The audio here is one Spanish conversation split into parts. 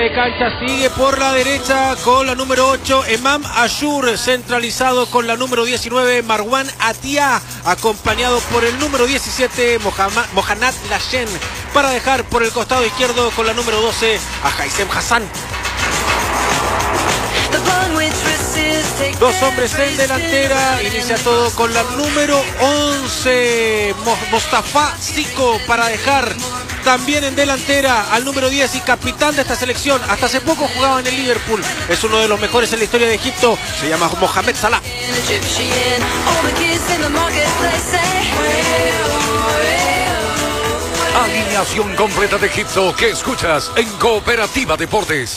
de cancha sigue por la derecha con la número 8, Emam Ashur, centralizado con la número 19, Marwan Atia, acompañado por el número 17, Mohanad Lashen, para dejar por el costado izquierdo con la número 12 a Haisem Hassan. Dos hombres en delantera, inicia todo con la número 11, Mostafa Zico, para dejar también en delantera al número 10 y capitán de esta selección. Hasta hace poco jugaba en el Liverpool, es uno de los mejores en la historia de Egipto, se llama Mohamed Salah. Alineación completa de Egipto que escuchas en Cooperativa Deportes.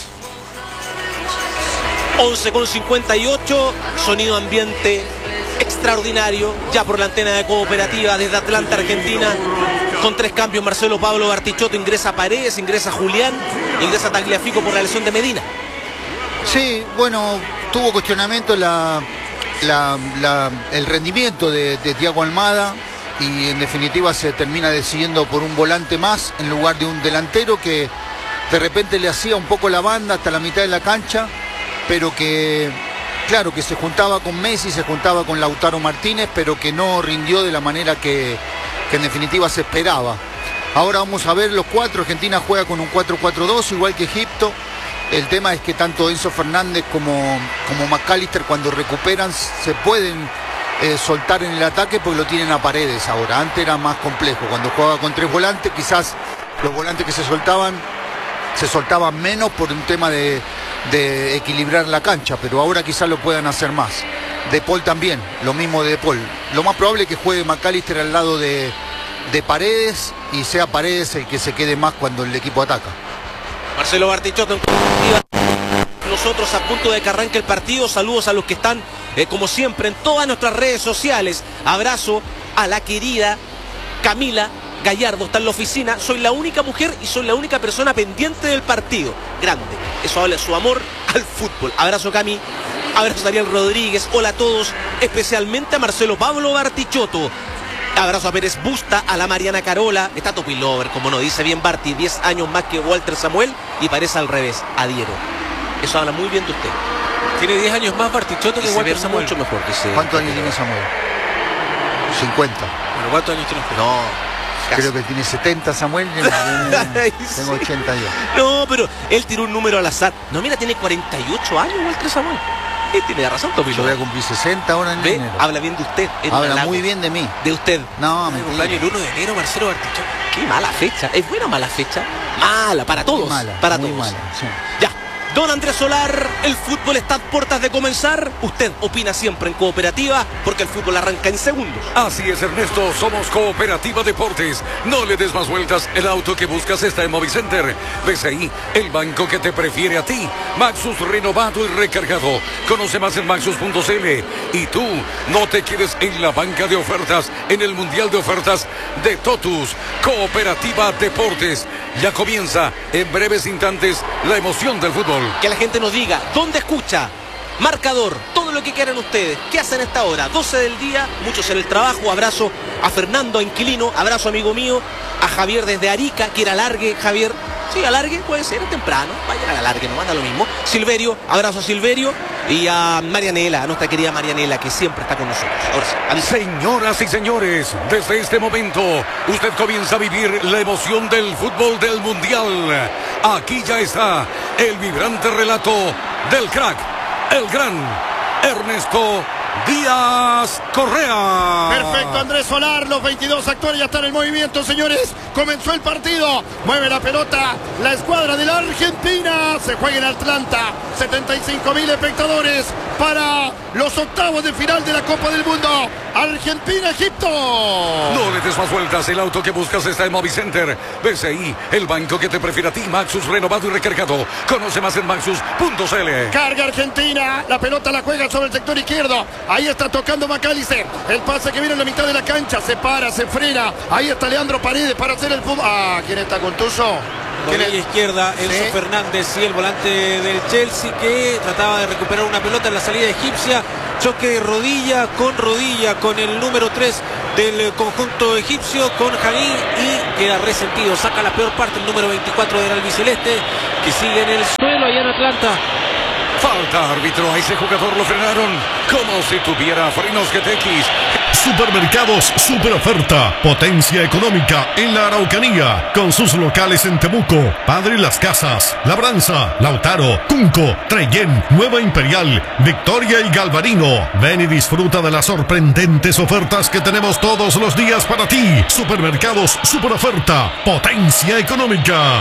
11:58, sonido ambiente extraordinario, ya por la antena de Cooperativa desde Atlanta, Argentina. Con 3 cambios, Marcelo Pablo Bartichotto, ingresa Paredes, ingresa Julián, ingresa Tagliafico por la lesión de Medina. Sí, bueno, tuvo cuestionamiento el rendimiento de Thiago Almada y en definitiva se termina decidiendo por un volante más en lugar de un delantero que de repente le hacía un poco la banda hasta la mitad de la cancha, pero que, claro, que se juntaba con Messi, se juntaba con Lautaro Martínez, pero que no rindió de la manera que en definitiva se esperaba. Ahora vamos a ver los 4. Argentina juega con un 4-4-2, igual que Egipto. El tema es que tanto Enzo Fernández como McAllister, cuando recuperan, se pueden soltar en el ataque porque lo tienen a Paredes ahora. Antes era más complejo. Cuando jugaba con 3 volantes, quizás los volantes que se soltaban menos por un tema de equilibrar la cancha, pero ahora quizás lo puedan hacer más. De Paul también, lo mismo de Paul. Lo más probable es que juegue McAllister al lado de Paredes y sea Paredes el que se quede más cuando el equipo ataca. Marcelo Bartichotto en Cooperativa. Nosotros a punto de que arranque el partido. Saludos a los que están, como siempre, en todas nuestras redes sociales. Abrazo a la querida Camila Gallardo, está en la oficina. Soy la única mujer y soy la única persona pendiente del partido. Grande. Eso habla de su amor al fútbol. Abrazo, Cami. Abrazo a Ariel Rodríguez. Hola a todos. Especialmente a Marcelo Pablo Bartichotto. Abrazo a Pérez Busta, a la Mariana Carola. Está Topilover, como nos dice bien Barty. 10 años más que Walter Samuel y parece al revés. Adhiero. Eso habla muy bien de usted. Tiene 10 años más Bartichotto que Walter Samuel. Mucho mejor que ese. ¿Cuántos años tiene Samuel? 50. Bueno, ¿cuántos años tiene usted? No. Creo que tiene 70 Samuel, tengo 82. No, pero él tiró un número al azar. No, mira, tiene 48 años Walter Samuel. Y tiene razón, Tomilo. Yo voy a cumplir 60 ahora en enero. Habla bien de usted. Habla muy bien de mí. De usted. No, me cumpleaños el 1 de enero, Marcelo Bartichotto. Qué mala fecha. ¿Es buena o mala fecha? Mala, para todos. Mala, para muy todos. Mala, sí. Ya. Don Andrés Solar, el fútbol está a puertas de comenzar. Usted opina siempre en Cooperativa porque el fútbol arranca en segundos. Así es, Ernesto, somos Cooperativa Deportes. No le des más vueltas, el auto que buscas está en Movicenter. BCI, el banco que te prefiere a ti. Maxus renovado y recargado. Conoce más en maxus.cl. Y tú, no te quedes en la banca de ofertas, en el Mundial de Ofertas de Totus. Cooperativa Deportes. Ya comienza en breves instantes la emoción del fútbol. Que la gente nos diga dónde escucha, marcador, todo lo que quieran ustedes. ¿Qué hacen a esta hora? 12 del día, muchos en el trabajo. Abrazo a Fernando, a Inquilino, abrazo amigo mío, a Javier desde Arica, que era alargue, Javier. Sí, alargue, puede ser, es temprano, vaya a alargue, no manda lo mismo. Silverio, abrazo a Silverio y a Marianela, a nuestra querida Marianela, que siempre está con nosotros. Ahora sí, señoras y señores, desde este momento, usted comienza a vivir la emoción del fútbol del Mundial. Aquí ya está el vibrante relato del crack, el gran Ernesto Díaz Correa. Perfecto, Andrés Solar, los 22 actores ya están en movimiento, señores. Comenzó el partido, mueve la pelota la escuadra de la Argentina. Se juega en Atlanta, 75.000 espectadores para los octavos de final de la Copa del Mundo. Argentina-Egipto. No le des más vueltas, el auto que buscas está en Movicenter. BCI, el banco que te prefiere a ti. Maxus renovado y recargado. Conoce más en maxus.cl. Carga Argentina, la pelota la juega sobre el sector izquierdo. Ahí está tocando McAllister. El pase que viene en la mitad de la cancha. Se para, se frena. Ahí está Leandro Paredes para hacer el fútbol. Ah, ¿quién está con Tuzo? Rodilla izquierda, Enzo Fernández, y el volante del Chelsea, que trataba de recuperar una pelota en la salida egipcia. Choque rodilla con el número 3 del conjunto egipcio, con Janí, y queda resentido. Saca la peor parte el número 24 del albiceleste, que sigue en el suelo allá en Atlanta. Falta, árbitro. A ese jugador lo frenaron como si tuviera frenos GTX. Supermercados Super Oferta, potencia económica en la Araucanía, con sus locales en Temuco, Padre Las Casas, Labranza, Lautaro, Cunco, Trellén, Nueva Imperial, Victoria y Galvarino. Ven y disfruta de las sorprendentes ofertas que tenemos todos los días para ti. Supermercados Super Oferta, potencia económica.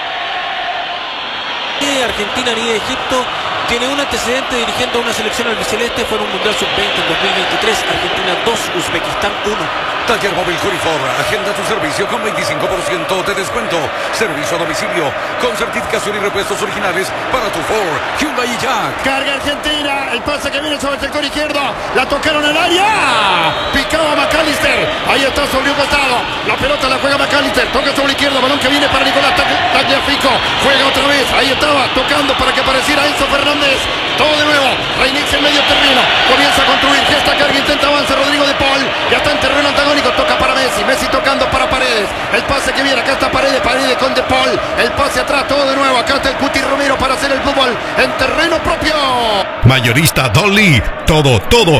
Ni de Argentina ni de Egipto tiene un antecedente dirigiendo a una selección albiceleste. Fue en un Mundial Sub-20 en 2023. Argentina 2, Uzbekistán 1. Taller Móvil Curifor, agenda tu servicio con 25% de descuento. Servicio a domicilio con certificación y repuestos originales para tu Ford, Hyundai y Jack. Carga Argentina, el pase que viene sobre el sector izquierdo, la tocaron al área, picaba McAllister, ahí está sobre un costado, la pelota la juega McAllister, toca sobre izquierda, balón que viene para Nicolás Tagliafico, juega otra vez, ahí estaba, tocando para que apareciera Enzo Fernández, todo de nuevo, reinicia el medio terreno, comienza a construir, gesta carga, intenta avanza Rodrigo de Paul, ya está en terreno antagónico, toca para Messi, Messi tocando para Paredes, el pase que viene, acá está Paredes con de Paul, el pase atrás, todo de nuevo, acá está el Cuti Romero para hacer el fútbol en terreno propio. Mayorista Dolly, todo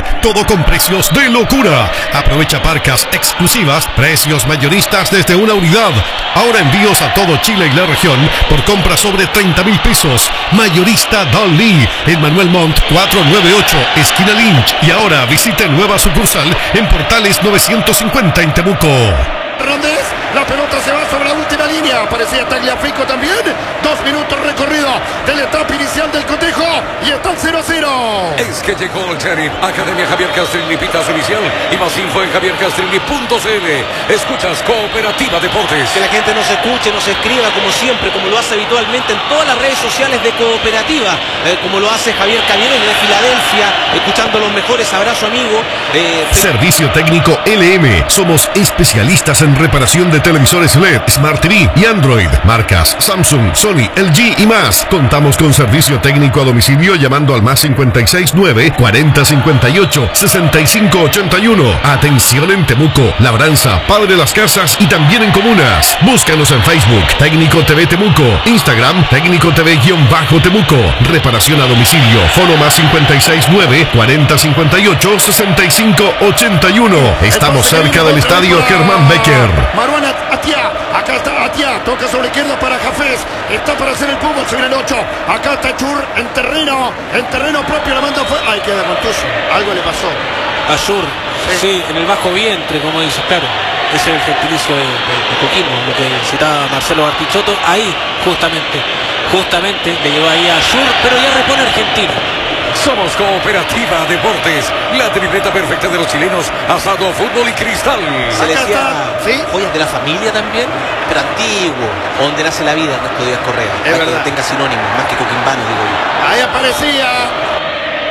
con precios de locura. Aprovecha parcas exclusivas, precios mayoristas desde una unidad. Ahora envíos a todo Chile y la región por compra sobre 30.000 pesos. Mayorista Dolly, en Manuel Montt 498, esquina Lynch. Y ahora visite nueva sucursal en Portales 950 en Temuco. Hernández, la pelota se va sobre la última línea, aparecía Tagliafico también, 2 minutos recorrido de la etapa inicial del cotejo y están 0-0. Es que llegó el Sheriff, Academia Javier Castrilli, pitazo inicial y más info en javiercastrilli.cl. Escuchas Cooperativa Deportes. Que la gente nos escuche, nos escriba como siempre, como lo hace habitualmente en todas las redes sociales de Cooperativa, como lo hace Javier Caviero desde Filadelfia, escuchando los mejores. Abrazo, amigo. Servicio técnico LM. Somos especialistas en reparación de televisores LED, Smart TV y Android. Marcas Samsung, Sony, LG y más. Contamos con servicio técnico a domicilio llamando al más 569 40 58 65 81. Atención en Temuco, Labranza, Padre Las Casas y también en comunas. Búscanos en Facebook, Técnico TV Temuco, Instagram, Técnico TV-Temuco. Reparación a domicilio, fono más 569 40 58 65 81. Estamos cerca del estadio Germán Becker. Marwan Atia, acá está Atia, toca sobre izquierda para Jafés, está para hacer el fútbol, se viene el 8, acá está Chur en terreno propio, la manda fue, ay, queda contuso, algo le pasó. Ashur, sí, en el bajo vientre, como dice, claro. Ese es el gentilicio de Coquimbo, lo que citaba Marcelo Bartichotto. Ahí, justamente, le llevó ahí a Ashur, pero ya repone Argentina. Somos Cooperativa Deportes, la tripleta perfecta de los chilenos, asado, fútbol y cristal. Se le decía, ¿sí? Joyas de la familia también, pero antiguo, donde nace la vida, Ernesto Díaz Correa. Es verdad. Que tenga sinónimos, más que coquimbano, digo yo. Ahí aparecía